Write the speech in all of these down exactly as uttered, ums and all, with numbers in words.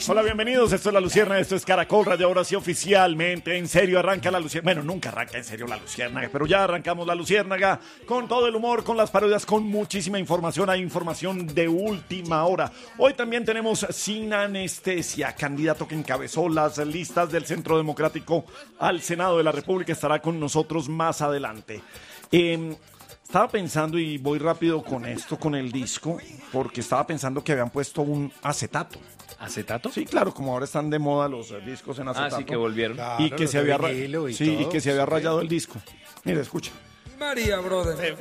Hola, bienvenidos. Esto es La Luciérnaga, esto es Caracol Radio. Ahora sí, oficialmente, en serio, arranca La Luciérnaga. Bueno, nunca arranca en serio La Luciérnaga, pero ya arrancamos La Luciérnaga con todo el humor, con las parodias, con muchísima información. Hay información de última hora. Hoy también tenemos Sin Anestesia, candidato que encabezó las listas del Centro Democrático al Senado de la República. Estará con nosotros más adelante. Eh, Estaba pensando, y voy rápido con esto, con el disco, porque estaba pensando que habían puesto un acetato. ¿Acetato? Sí, claro, como ahora están de moda los eh, discos en acetato. Ah, sí, que volvieron. Claro, y que se había, ra- y sí, todo, y que se había sí. rayado el disco. Mira, escucha. María, brother.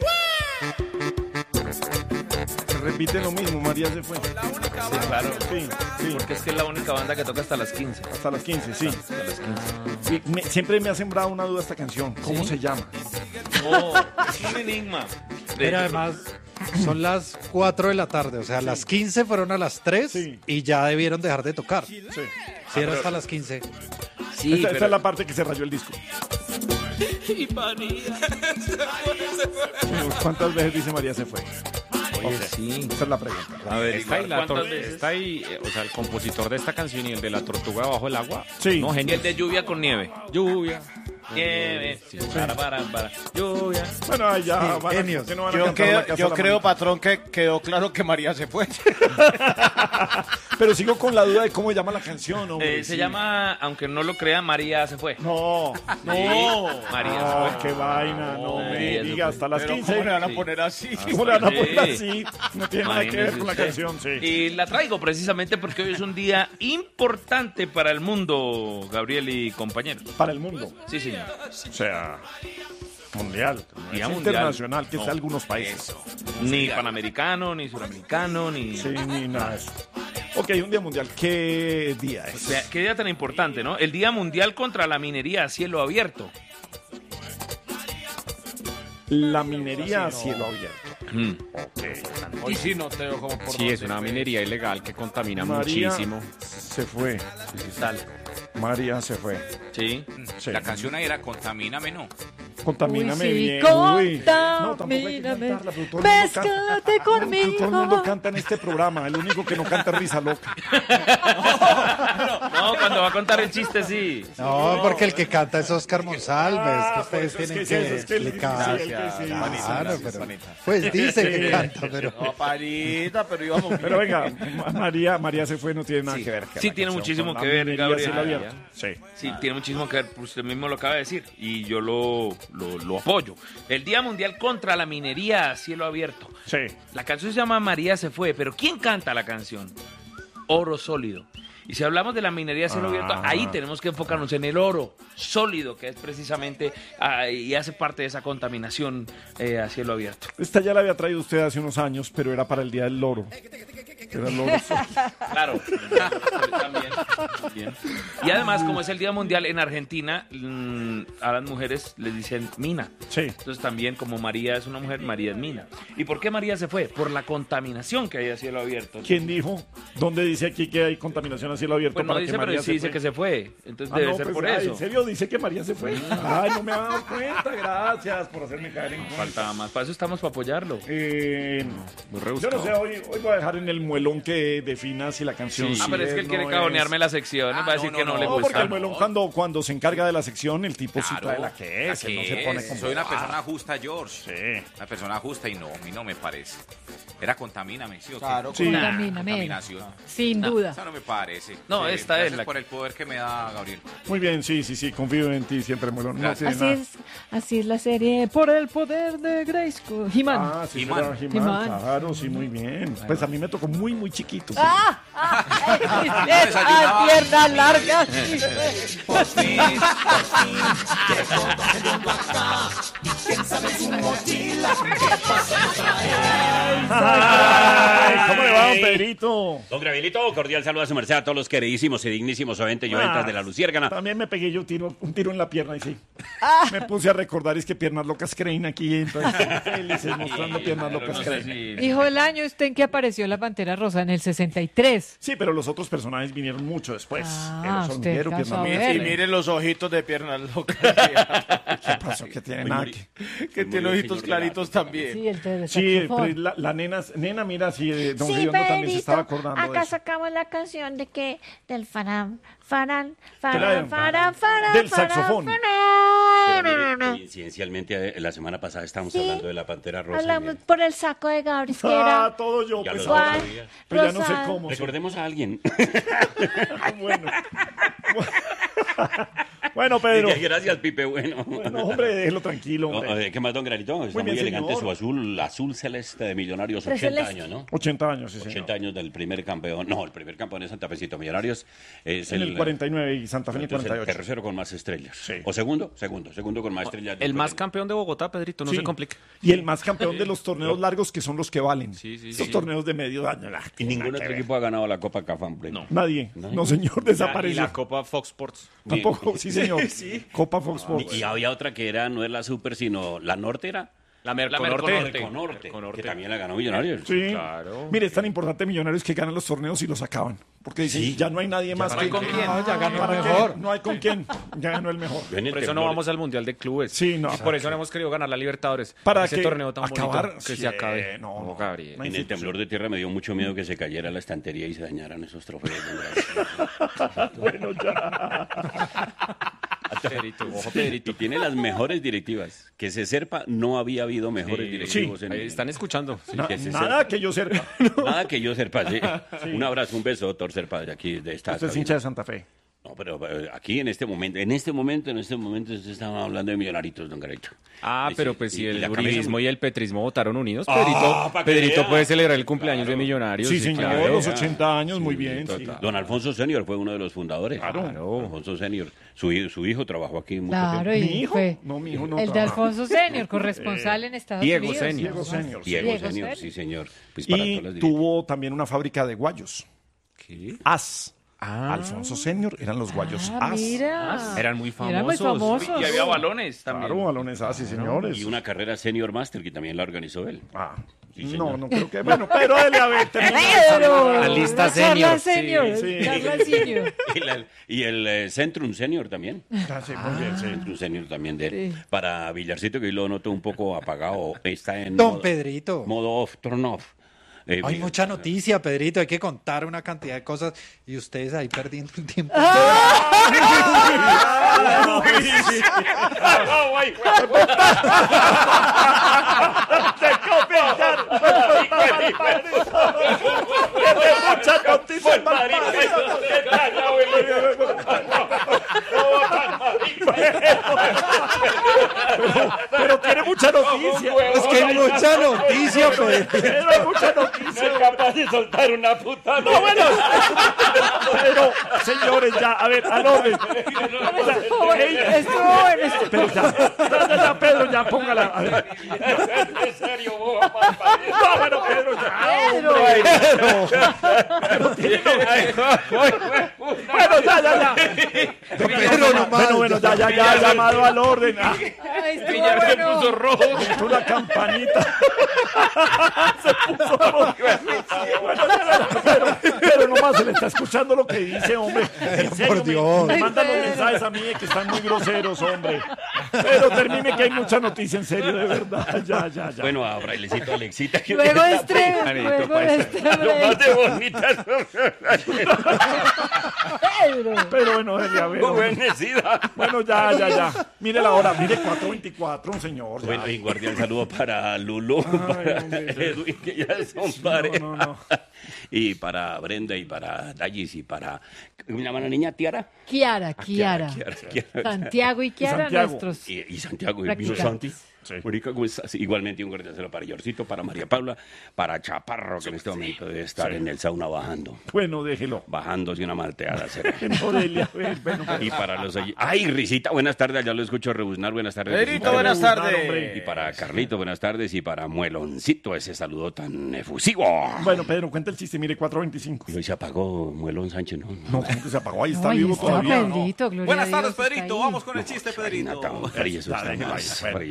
Se repite lo mismo, María se fue. Sí, claro. Sí, sí, Porque es que es la única banda que toca hasta las quince. hasta las quince, sí. Hasta las quince. Y me- siempre me ha sembrado una duda esta canción. ¿Cómo ¿Sí? se llama? Oh, es un enigma. Pero además son las cuatro de la tarde, o sea, las quince fueron a las tres Sí. y ya debieron dejar de tocar. Sí. Si era hasta las quince. Sí, esta, esta pero... es la parte que se rayó el disco. Y María. ¿Cuántas veces dice María se fue? Oye, sí. Esa es la pregunta. A ver, Está ahí, la tor- ¿cuántas veces? está ahí, eh, o sea, el compositor de esta canción y el de la tortuga bajo el agua. Sí. No, Y genial. el de lluvia con nieve. Lluvia. Nieve. Para, para, para. Lluvia. Bueno, ahí ya van a- genios. que no van a Yo, cantar creo, la casa yo de la creo, Mónica. patrón, que quedó claro que María se fue. Pero sigo con la duda de cómo se llama la canción, hombre. Eh, se Sí. llama, aunque no lo crean, María se fue. No, no. Sí, María se No, fue. qué vaina, no María me se diga, fue. hasta las Pero quince. ¿cómo le van a Sí. poner así? ¿Cómo le van a Sí. poner así? No tiene nada que ver Imagínese con la usted. canción, sí. Y la traigo precisamente porque hoy es un día importante para el mundo, Gabriel y compañeros. Para el mundo. Sí, señor. O sea, mundial. No Día es mundial. internacional, que es No, de algunos países. Ni panamericano, ni suramericano, ni... Sí, ni nada de eso. Ok, un día mundial. ¿Qué día O es? sea, qué día tan importante, ¿no? El Día Mundial contra la Minería a Cielo Abierto. La minería a cielo abierto. Mm. Ok. Hoy sí no te veo como por Sí, es dónde una fue. minería ilegal que contamina María muchísimo. se fue. Tal. María se fue. Sí. Sí. La canción ahí era Contamíname, ¿no? Contamíname Uy, sí, bien. Uy. No, tampoco hay que contamíname. cantarla, pero todo el mundo canta. Péscate conmigo. Todo el mundo canta en este programa. El único que no canta es Risa Loca. No, cuando va a contar el chiste, sí. No, porque el que canta es Oscar Monsalves, que ustedes pues, es tienen que que, es eso, es que él- explicar. sí, el que sí. Claro, pero- pues dice que canta, pero... No, Parita, pero íbamos bien. Pero venga, Ma- María, María se fue, no tiene nada Sí. que ver. Sí, la tiene canción muchísimo con que la ver, minería a Gabriel. cielo Ah, abierto. Sí. Sí, tiene muchísimo que ver, pues usted mismo lo acaba de decir, y yo lo, lo, lo apoyo. El Día Mundial contra la Minería a Cielo Abierto. Sí. La canción se llama María se fue, pero ¿quién canta la canción? Oro Sólido. Y si hablamos de la minería a cielo Ah. abierto, ahí tenemos que enfocarnos en el oro sólido, que es precisamente ah, y hace parte de esa contaminación eh, a cielo abierto. Esta ya la había traído usted hace unos años, pero era para el Día del Loro. Era el loro. Claro, también, también. Y además, como es el Día Mundial en Argentina, mm, a las mujeres les dicen mina. Sí. Entonces también, como María es una mujer, María es mina. ¿Y por qué María se fue? Por la contaminación que hay a cielo abierto. ¿Quién dijo? ¿Dónde dice aquí que hay contaminación a cielo abierto Pues no para dice, que pero María sí se dice fue? que se fue. Entonces Ah, debe no, ser pues, por ay, eso. ¿en serio dice que María se fue? Ay, no me había dado cuenta. Gracias por hacerme caer en cuenta. Faltaba más. Para eso estamos, para apoyarlo. Eh, Muy yo rebuscado. no sé, hoy, hoy voy a dejar en el muelón que defina si la canción Sí. sí Ah, pero es que él no quiere es. cagonearme la sección. Ah, va a decir no, que no, no, le no, No, porque gusta. el muelón cuando, cuando se encarga de la sección, el tipo sí Claro, trae la que es. la él no que se pone es. como... Soy una ah, persona justa, George. Sí. Una persona justa y no, a mí no me parece. Era Contamíname, ¿sí o qué? Claro, Sí. Contamíname. Contaminación. Sin duda. Esa no me parece. No, esta es gracias la por que- el poder que me da Gabriel. Muy bien, sí, sí, sí, confío en ti siempre, muelón. No Gracias. tiene Así nada. es, así es la serie Por el poder de Grayskull. He-Man. Ah, sí, He-Man. será He-Man, He-Man. claro, sí, muy bien. Pues a mí me tocó muy, muy chiquito. sí. ¡Ah! ¡Ah! desayunaba. ¡Ah! ¡Piernas largas! Ay, ¿cómo le va, don Pedrito? Don Gabrielito, cordial saludo a su merced a todos los queridísimos y dignísimos oyentes y oyentas de la Luciérnaga. También me pegué yo tiro, un tiro en la pierna y sí. Ah. Me puse a recordar, es que Piernas Locas creen aquí, entonces felices mostrando Piernas Locas No sé creen. si- Hijo del año, ¿usted en qué apareció la Pantera Pantera Rosa en el sesenta y tres. Sí, pero los otros personajes vinieron mucho después. Ah, El oso usted hormiguero, alcanzó Pierna a Loca. Y ver. miren los ojitos de piernas locas. ¿Qué pasó? ¿Qué tiene nada que... que tiene ojitos claritos también. Sí, el de Sí, saxofón. pero la, la nena, nena, mira, sí, eh, Don Sí, Riondo también se Pedrito, estaba acordando de acá eso. sacamos la canción de que del farán, farán, la- farán, farán, farán, del farán, saxofón. Pero mire, farán. coincidencialmente, eh, la semana pasada estábamos Sí. hablando de la Pantera Rosa. Hablamos y el- por el saco de Gabris, que Ah, era todo yo, Ya pues, lo ahora. sabía. Pero ya no sé rosado. cómo. sí. Recordemos a alguien. Bueno. Bueno, Pedro. Gracias, Pipe. Bueno. No, hombre, déjelo tranquilo, No, hombre. eh, ¿Qué más, don Granito? Está Muy muy, bien, elegante señor. su azul, azul celeste de Millonarios, Pero ochenta celeste. años, ¿no? ochenta años, sí, señor. ochenta años del primer campeón. No, el primer campeón es Santa Fecito Millonarios. Es En el cuarenta y nueve y Santa Fe en el entonces, cuarenta y el ocho. tercero con más estrellas. Sí. O segundo, segundo, segundo con más estrellas. El más Después campeón de Bogotá, Pedrito, no Sí. se complique. Y el más campeón de los torneos largos que son los que valen. Sí, sí, Estos sí. torneos de medio año. ah, Y ningún otro equipo ha ganado la Copa Cafam Premio. No. Nadie. No, señor, Y desapareció. la Copa Fox Sports. Tampoco, sí, señor. Copa Fox Sports. Y, y había otra que era, no es la Super, sino la Norte era. La Merconorte. Merconorte. Merconorte, Merconorte. que también la ganó Millonarios. Sí. Claro. Mire, es tan importante Millonarios que ganan los torneos y los acaban. Porque dicen, Sí. ya no hay nadie más no que... hay con quién. No, ya ganó ¿Para el qué? mejor. No hay con quién. Ya ganó el mejor. Yo en el Por eso no temblor- vamos al Mundial de Clubes. Sí, no. Y por eso no hemos querido ganar la Libertadores. Para Ese que torneo tan acabar, bonito que sí, se acabe. no, no. Gabriel. No. En el temblor de tierra me dio mucho miedo que se cayera la estantería y se dañaran esos trofeos. Bueno, ya. Pedrito, ojo, Y Pedrito. tiene las mejores directivas. Que se sepa, no había habido mejores Sí. directivos. en Ahí el- están escuchando. Sí, Na- que se nada sepa. que yo sepa. Nada que yo sepa, sí. Un abrazo, un beso, doctor Serpa, de aquí, de esta Usted es cabina. hincha de Santa Fe. No, pero eh, aquí en este momento, en este momento, en este momento, usted estaba hablando de millonaritos, don Garito. Ah, Sí, pero sí, pues y- si y el la camisa- uribismo y el petrismo votaron unidos, Ah, Pedrito, pa' que Pedrito vea. puede celebrar el cumpleaños de Millonarios. Sí, señor, claro. los ochenta años, muy bien. sí. total. Don Alfonso Senior fue uno de los fundadores. Claro. Alfonso Senior. Su, hi- su hijo trabajó aquí mucho Claro, tiempo. ¿Mi y hijo? fue No, mi hijo no el de trabaja. Alfonso Senior, corresponsal en Estados Diego Unidos. Senior. Diego Senior. sí. Diego, Diego Senior, Senior. sí, señor. Pues para Y todas las directivas. tuvo también una fábrica de guayos. ¿Qué? As. Ah. Alfonso Senior eran los guayos Ah, As. mira. Eran muy Eran muy famosos. famosos. Y había balones también. Claro, balones As, sí, señores. Y una carrera Senior Master que también la organizó él. Ah, Sí, no, señor. no creo que... Bueno, pero dele a ver, termina de Pedro. saludar. La lista La charla senior, senior. sí, sí. Charla senior. Y, la- y el eh, Centrum Senior también. Ah, sí, muy bien, sí. Centrum Senior también de él. Sí. Para Villarcito, que hoy lo noto un poco apagado. Está en Don modo, Pedrito. modo off, turn off. Eh, Hay vi- mucha noticia, Pedrito. Hay que contar una cantidad de cosas y ustedes ahí perdiendo el tiempo. Muchas noticias, pero tiene mucha noticia. Es que hay mucha noticia, Pedrito. Pero hay mucha noticia. capaz de soltar una puta. No, bueno. Pero, señores, ya, a ver, al orden. Ey, Estuvo bueno, estuvo- Pero ya, ya, ya, ya, Pedro, ya, póngala. A ver. En serio, vos, No, bueno, Pedro, ya. Pedro. Bueno, ya, ya, ya. Pedro, nomás. Bueno, bueno, ya, ya, ya, llamado al orden. Ah, Ay, estuvo Villar se bueno. puso rojo. una campanita. Se puso rojo. Bueno, ya, ya, pero, pero nomás se le está escuchando lo que dice, hombre. En serio, por me- Dios. Me, mandan los Ay, Pedro. mensajes a mí que están muy groseros, hombre. Pero termine que hay mucha noticia, en serio, de verdad. Ya, ya, ya. Bueno, a Brailecito, Alexita. Que Luego está de este, Manito, luego pues. de este lo más de break. bonitas. Pedro. Pero bueno, dele a ver. hombre. Bendecida. Bueno, ya, ya, ya. Mire la hora, mire cuatro veinticuatro, un señor. ya. Bueno, y guardián saludo para Lulu, para Edwin, que ya son pareja. no, no. Y para Brenda y para Dallis y para. ¿Cómo se llama la niña? ¿Tiara? Kiara, Kiara. Kiara, Kiara. Santiago y Kiara, Santiago. nuestros. Y, y Santiago, y vino Practicantes. Santi. Mónica, ¿cómo estás? Igualmente un guardián saludo para Yorcito, para María Paula, para Chaparro, que en este momento debe estar en el sauna bajando. Bueno, déjelo. Bajándose una malteada. será. No, dele a ver. Bueno, Y para los... oy- ¡Ay, Risita! Buenas tardes, ya lo escucho rebuznar. Buenas tardes. Pedrito, Risita. buenas Rebuznar, tardes. hombre. Y para Carlito, buenas tardes. Y para Mueloncito, ese saludo tan efusivo. bueno, Pedro, cuenta el chiste, mire, cuatro veinticinco. Y hoy se apagó Muelón Sánchez, ¿no? No, ¿cómo que se apagó? Ahí está Ay, vivo está todavía. ¿no? Pedrito, gloria Buenas a tardes, Dios, está Pedrito. ahí. Vamos con el chiste, Reina Pedrito. tan frío, eso Está está bien, más bueno. frío que hasta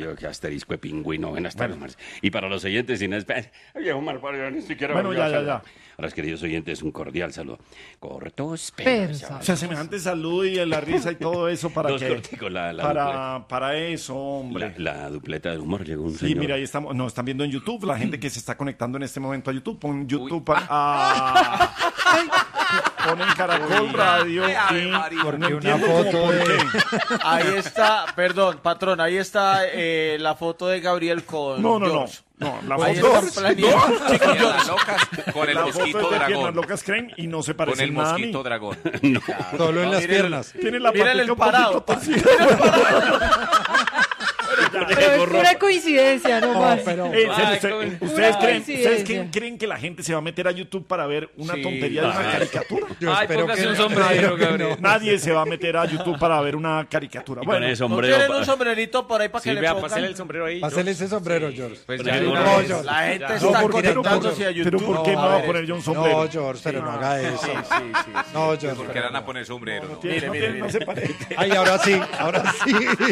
asterisco de pingüino. Buenas tardes, Marce. Y para los oyentes, sin esperar. Viejo Marpario, ni siquiera. Bueno, ya, ya, ya. A los queridos oyentes, un cordial saludo. Cortos, Pero, pero. O sea, semejante saludo y la risa y todo eso para Dos que... corticos, la, la para, para eso, hombre. La, la dupleta del humor, llegó un Sí, señor. mira, ahí estamos, nos están viendo en YouTube, la gente que se está conectando en este momento a YouTube, pon YouTube a, a- ponen Caracol Radio y Porque no una entiendo cómo foto por de- qué. Ahí está, perdón, patrón, ahí está eh, la foto de Gabriel con No, no, no, George. no, la Ahí foto, están planeando. Piernas locas con el la foto mosquito es de Piernas dragón. Locas Creen y no se Con parece el nada a mí. mosquito dragón. Solo en las Miren- piernas. Tiene la Mírale patica el un parado. poquito torcida. Pero es pura coincidencia, no No, más. pero... Eh, en serio, Ay, usted- cómo- ¿Ustedes, Pura creen, coincidencia. ¿Ustedes creen, creen que la gente se va a meter a YouTube para ver una Sí. tontería de una Ah, caricatura? Yo Ay, espero póngase que un no. sombrero, Que Gabriel. no. Nadie se va a meter a YouTube para ver una caricatura. Y Bueno, con ese ¿No sombrero. tienen pa- un sombrerito por ahí para que Sí, le vea, pongan? pásale el sombrero ahí. Pásale ese sombrero, George. Pues Con ya el de gorro. una No, vez. George. La gente Ya. no, está ¿por qué no? conectándose a Pero YouTube. ¿por qué No, no va a a ver. poner yo un sombrero? No, George, pero no haga eso. Sí, sí, sí. No, George. Porque van a poner sombrero, ¿no? Tiene- Mire, no, mire, tiene- no mire. se parece. Ay, ahora sí, ahora sí.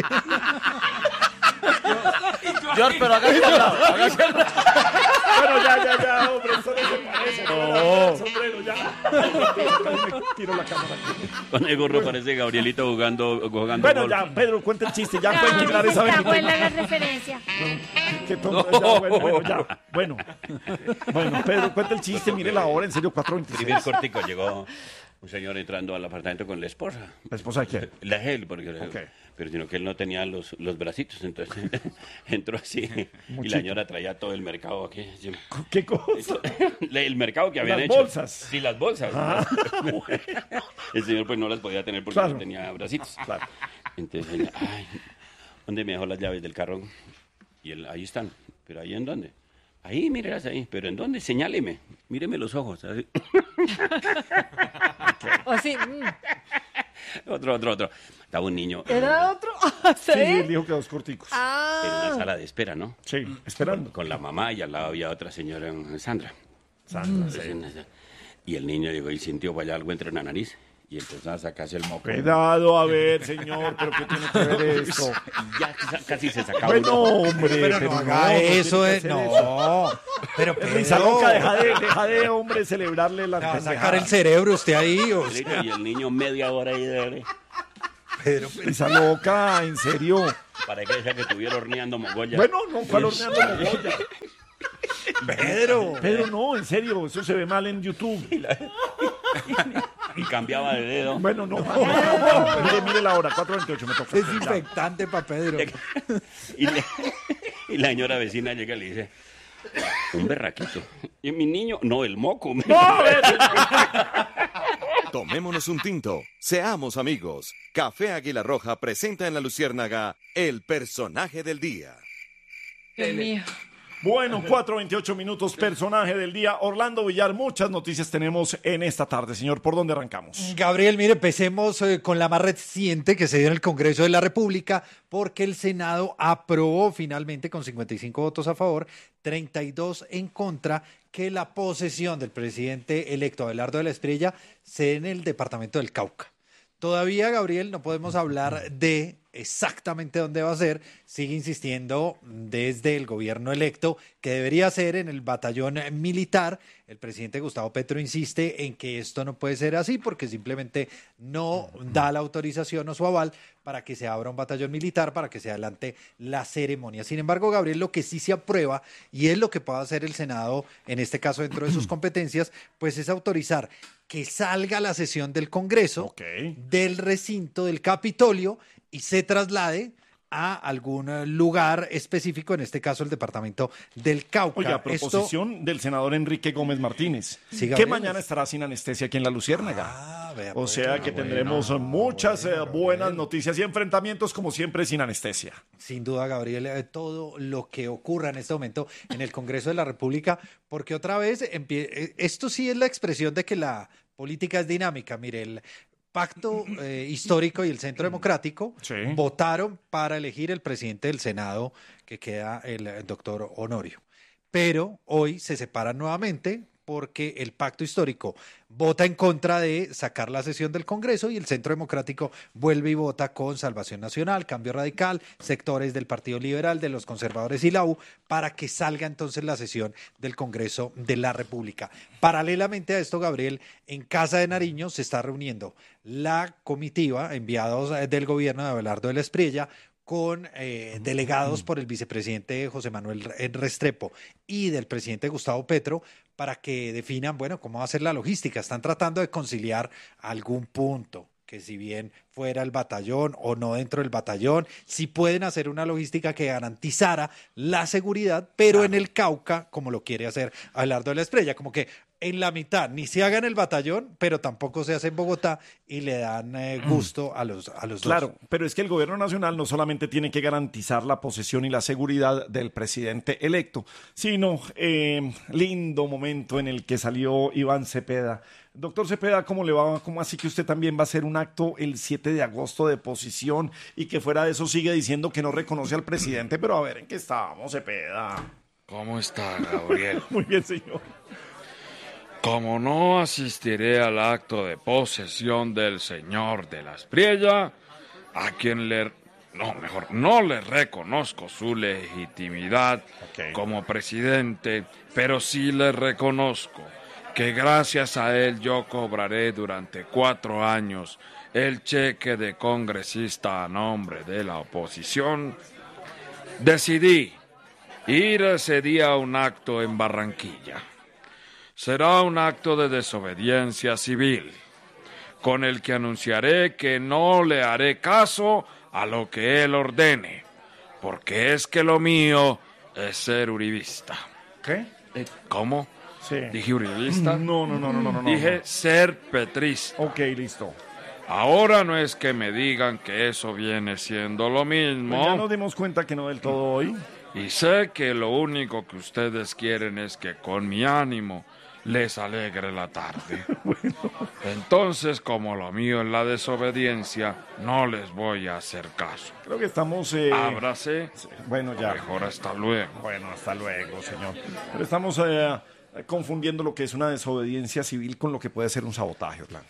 George, pero hágase al lado, hágase al lado. Bueno, ya, ya, ya, hombre, eso no se parece. No. El sombrero, ya. Me tiro la cámara. Con el gorro parece Gabrielito jugando, jugando Bueno, golf. ya, Pedro, cuenta el chiste. Ya No, pueden quitar esa está ventana. buena la referencia. Qué tonto, ya, bueno, bueno, ya. Bueno, bueno, Pedro, cuenta el chiste. Mire la hora, en serio, cuatro Primer veintiséis. cortico, llegó un señor entrando al apartamento con la esposa. ¿La esposa de quién? La él, porque, Ok. pero sino que él no tenía los, los bracitos, entonces entró así y Muchito. la señora traía todo el mercado aquí. así. ¿Qué cosa? El mercado que habían Las hecho. bolsas. Sí, las bolsas. El señor pues no las podía tener porque Claro. no tenía bracitos. Claro. Entonces, ella, ay, ¿dónde me dejó las llaves del carro? Y él, ahí están. ¿Pero ahí en dónde? Ahí, mírelas ahí. ¿Pero en dónde? Señáleme. Míreme los ojos. Así. O sí, mm. Otro, otro, otro. Estaba un niño ¿Era otro? ¿Sí? Sí, él dijo que dos corticos. en una Ah. sala de espera, ¿no? Sí, esperando. Con la mamá y al lado había otra señora, Sandra. Sandra, Entonces, y el niño llegó y sintió para allá algo entre la nariz y empezó a sacarse el moco. Cuidado, a ver, señor, pero ¿qué tiene que ver esto? Y ya ca- casi se sacaba Bueno, uno. hombre, Pero no haga eso, tiene eh. que hacer eso. No. Pero Risa Pedro, loca, deja de, deja de, hombre, celebrarle la te va a sacar pendejada. el cerebro usted ahí. O Sí, sea, y el niño media hora ahí de Pedro, Risa loca, en serio. para que ella que estuviera horneando mogolla. Bueno, no, ¿cuál horneando mogolla? Pedro. Pedro, no, en serio, eso se ve mal en YouTube. Y cambiaba de dedo. Bueno, no, no, no, mire, mire la hora, cuatro veintiocho, me toca. Desinfectante para Pedro. Y, le- y la señora vecina llega y le dice, un berraquito. Y mi niño, no, el moco. Tomémonos un tinto, seamos amigos. Café Águila Roja presenta en La Luciérnaga el personaje del día. Dios mío. Bueno, cuatro veintiocho minutos, personaje del día. Orlando Villar, muchas noticias tenemos en esta tarde, señor. ¿Por dónde arrancamos? Gabriel, mire, empecemos eh, con la más reciente que se dio en el Congreso de la República, porque el Senado aprobó finalmente con cincuenta y cinco votos a favor, treinta y dos en contra, que la posesión del presidente electo Abelardo de la Estrella se dé en el departamento del Cauca. Todavía, Gabriel, no podemos hablar de exactamente dónde va a ser. Sigue insistiendo desde el gobierno electo que debería ser en el batallón militar. El presidente Gustavo Petro insiste en que esto no puede ser así porque simplemente no da la autorización o su aval para que se abra un batallón militar, para que se adelante la ceremonia. Sin embargo, Gabriel, lo que sí se aprueba, y es lo que puede hacer el Senado, en este caso dentro de sus competencias, pues es autorizar que salga la sesión del Congreso Ok. del recinto del Capitolio y se traslade a algún eh, lugar específico, en este caso el departamento del Cauca. Oiga, Esto- proposición del senador Enrique Gómez Martínez, Sí, que Gabriel. mañana estará sin anestesia aquí en La Luciérnaga. Ah, vea, O pues, sea que bueno, tendremos muchas eh, buenas noticias y enfrentamientos, como siempre, sin anestesia. Sin duda, Gabriel, eh, todo lo que ocurra en este momento en el Congreso de la República, porque otra vez, empie- eh, esto sí es la expresión de que la política es dinámica. Mire, el Pacto eh, Histórico y el Centro Democrático Sí. votaron para elegir el presidente del Senado, que queda el, eh, doctor Honorio. Pero hoy se separan nuevamente, porque el pacto histórico vota en contra de sacar la sesión del Congreso y el Centro Democrático vuelve y vota con Salvación Nacional, Cambio Radical, sectores del Partido Liberal, de los conservadores y la U, para que salga entonces la sesión del Congreso de la República. Paralelamente a esto, Gabriel, en Casa de Nariño se está reuniendo la comitiva, enviados del gobierno de Abelardo de la Espriella, con eh, delegados por el vicepresidente José Manuel Restrepo y del presidente Gustavo Petro, para que definan, bueno, cómo va a ser la logística. Están tratando de conciliar algún punto, que si bien fuera el batallón o no dentro del batallón, si pueden hacer una logística que garantizara la seguridad, pero claro, en el Cauca, como lo quiere hacer Abelardo de la Espriella, como que en la mitad ni se haga en el batallón, pero tampoco se hace en Bogotá y le dan eh, gusto a los, a los claro, dos. Claro, pero es que el gobierno nacional no solamente tiene que garantizar la posesión y la seguridad del presidente electo, sino eh, lindo momento en el que salió Iván Cepeda. Doctor Cepeda, ¿cómo le va? ¿Cómo así que usted también va a hacer un acto el siete de agosto de posición y que fuera de eso sigue diciendo que no reconoce al presidente? Pero a ver, ¿en qué estábamos, Cepeda? ¿Cómo está, Gabriel? Muy bien, señor. Como no asistiré al acto de posesión del señor de la Espriella, a quien le... No, mejor, no le reconozco su legitimidad okay. como presidente, pero sí le reconozco que gracias a él yo cobraré durante cuatro años el cheque de congresista a nombre de la oposición. Decidí ir ese día a un acto en Barranquilla. Será un acto de desobediencia civil, con el que anunciaré que no le haré caso a lo que él ordene, porque es que lo mío es ser uribista. ¿Qué? ¿Cómo? Sí. ¿Dije uribista? No, no, no, no, no. Dije no. ser petrista. Ok, listo. Ahora no es que me digan que eso viene siendo lo mismo. Pues ya nos dimos cuenta que no del todo hoy. Y sé que lo único que ustedes quieren es que con mi ánimo les alegre la tarde. Bueno. Entonces, como lo mío es la desobediencia, no les voy a hacer caso. Creo que estamos... Eh... Ábrase. Bueno, ya. Mejor hasta luego. Bueno, hasta luego, señor. Pero estamos eh, confundiendo lo que es una desobediencia civil con lo que puede ser un sabotaje, Orlando.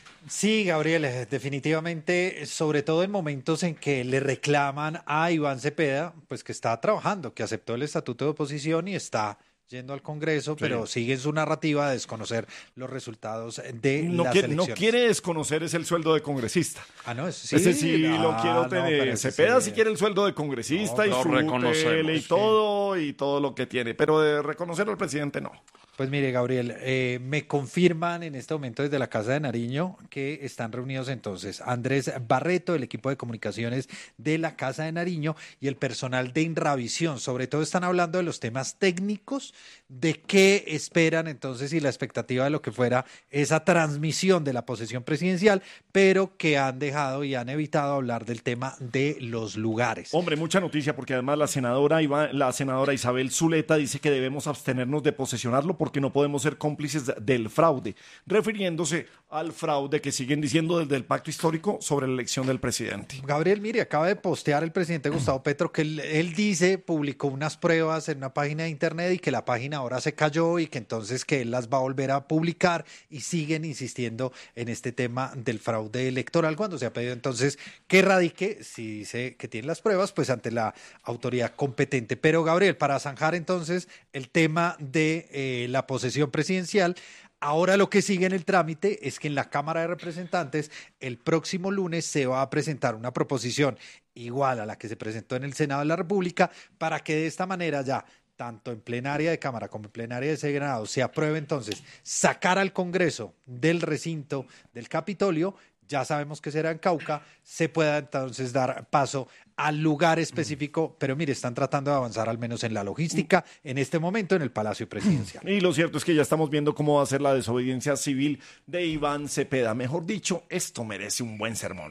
Sí, Gabriel, definitivamente, sobre todo en momentos en que le reclaman a Iván Cepeda, pues que está trabajando, que aceptó el estatuto de oposición y está yendo al Congreso, sí. pero sigue en su narrativa de desconocer los resultados de no las quiere, elecciones. No quiere desconocer es el sueldo de congresista. Ah, no, sí. Ese sí ah, lo quiero no, tener. Cepeda sí. sí quiere el sueldo de congresista no, y su tele y todo, y todo lo que tiene, pero de reconocer al presidente no. Pues mire, Gabriel, eh, me confirman en este momento desde la Casa de Nariño que están reunidos entonces Andrés Barreto, el equipo de comunicaciones de la Casa de Nariño y el personal de Inravisión. Sobre todo están hablando de los temas técnicos, de qué esperan entonces y la expectativa de lo que fuera esa transmisión de la posesión presidencial, pero que han dejado y han evitado hablar del tema de los lugares. Hombre, mucha noticia porque además la senadora, Iván, la senadora Isabel Zuleta dice que debemos abstenernos de posesionarlo porque no podemos ser cómplices del fraude, refiriéndose al fraude que siguen diciendo desde el pacto histórico sobre la elección del presidente. Gabriel, mire, acaba de postear el presidente Gustavo Petro que él, él dice, publicó unas pruebas en una página de internet y que la página ahora se cayó y que entonces que él las va a volver a publicar y siguen insistiendo en este tema del fraude electoral cuando se ha pedido entonces que radique, si dice que tiene las pruebas, pues ante la autoridad competente. Pero Gabriel, para zanjar entonces el tema de eh, la posesión presidencial, ahora lo que sigue en el trámite es que en la Cámara de Representantes el próximo lunes se va a presentar una proposición igual a la que se presentó en el Senado de la República para que de esta manera ya tanto en plenaria de Cámara como en plenaria de Senado se apruebe entonces sacar al Congreso del recinto del Capitolio. Ya sabemos que será en Cauca, se pueda entonces dar paso al lugar específico, pero mire, están tratando de avanzar al menos en la logística en este momento en el Palacio Presidencial. Y lo cierto es que ya estamos viendo cómo va a ser la desobediencia civil de Iván Cepeda. Mejor dicho, esto merece un buen sermón.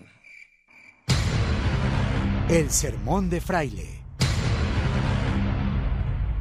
El sermón de Fraile.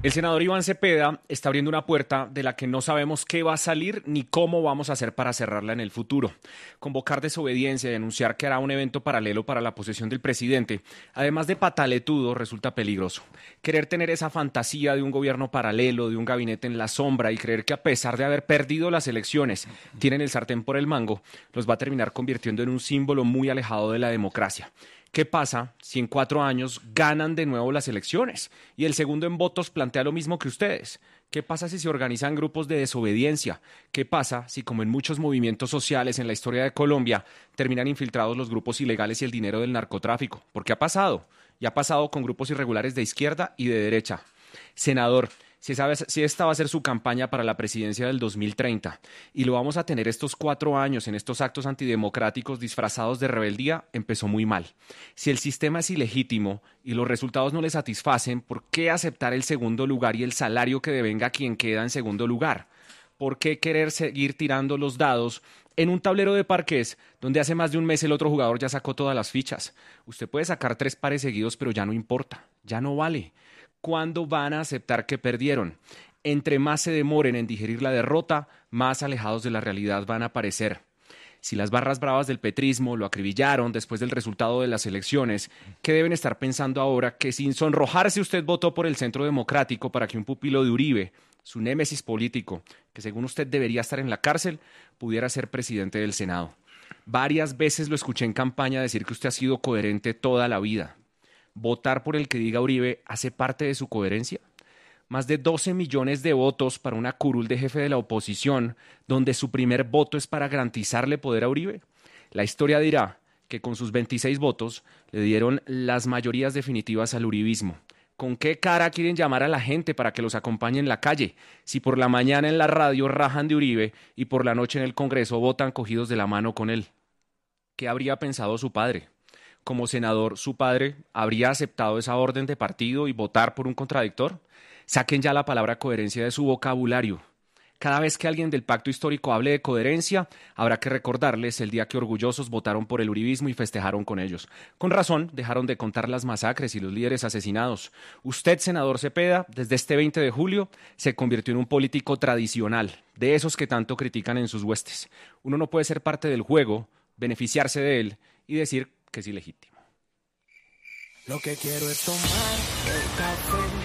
El senador Iván Cepeda está abriendo una puerta de la que no sabemos qué va a salir ni cómo vamos a hacer para cerrarla en el futuro. Convocar desobediencia y anunciar que hará un evento paralelo para la posesión del presidente, además de pataletudo, resulta peligroso. Querer tener esa fantasía de un gobierno paralelo, de un gabinete en la sombra y creer que a pesar de haber perdido las elecciones, tienen el sartén por el mango, los va a terminar convirtiendo en un símbolo muy alejado de la democracia. ¿Qué pasa si en cuatro años ganan de nuevo las elecciones y el segundo en votos plantea lo mismo que ustedes? ¿Qué pasa si se organizan grupos de desobediencia? ¿Qué pasa si, como en muchos movimientos sociales en la historia de Colombia, terminan infiltrados los grupos ilegales y el dinero del narcotráfico? Porque ha pasado, y ha pasado con grupos irregulares de izquierda y de derecha. Senador, si, sabe, si esta va a ser su campaña para la presidencia del dos mil treinta y lo vamos a tener estos cuatro años en estos actos antidemocráticos disfrazados de rebeldía, empezó muy mal. Si el sistema es ilegítimo y los resultados no le satisfacen, ¿por qué aceptar el segundo lugar y el salario que devenga quien queda en segundo lugar? ¿Por qué querer seguir tirando los dados en un tablero de parqués donde hace más de un mes el otro jugador ya sacó todas las fichas? Usted puede sacar tres pares seguidos, pero ya no importa, ya no vale. ¿Cuándo van a aceptar que perdieron? Entre más se demoren en digerir la derrota, más alejados de la realidad van a parecer. Si las barras bravas del petrismo lo acribillaron después del resultado de las elecciones, ¿qué deben estar pensando ahora que sin sonrojarse usted votó por el Centro Democrático para que un pupilo de Uribe, su némesis político, que según usted debería estar en la cárcel, pudiera ser presidente del Senado? Varias veces lo escuché en campaña decir que usted ha sido coherente toda la vida. ¿Votar por el que diga Uribe hace parte de su coherencia? Más de doce millones de votos para una curul de jefe de la oposición, donde su primer voto es para garantizarle poder a Uribe. La historia dirá que con sus veintiséis votos le dieron las mayorías definitivas al uribismo. ¿Con qué cara quieren llamar a la gente para que los acompañe en la calle? Si por la mañana en la radio rajan de Uribe y por la noche en el Congreso votan cogidos de la mano con él. ¿Qué habría pensado su padre? Como senador, ¿su padre habría aceptado esa orden de partido y votar por un contradictor? Saquen ya la palabra coherencia de su vocabulario. Cada vez que alguien del pacto histórico hable de coherencia, habrá que recordarles el día que orgullosos votaron por el uribismo y festejaron con ellos. Con razón, dejaron de contar las masacres y los líderes asesinados. Usted, senador Cepeda, desde este veinte de julio, se convirtió en un político tradicional, de esos que tanto critican en sus huestes. Uno no puede ser parte del juego, beneficiarse de él y decir que es ilegítimo. Lo que quiero es tomar el café